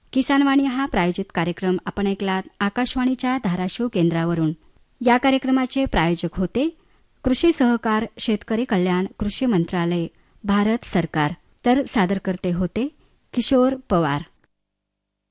किसानवाणी हा प्रायोजित कार्यक्रम आपण ऐकलात आकाशवाणीच्या धाराशिव केंद्रावरून. या कार्यक्रमाचे प्रायोजक होते कृषी सहकार शेतकरी कल्याण कृषी मंत्रालय भारत सरकार. तर सादरकर्ते होते किशोर पवार.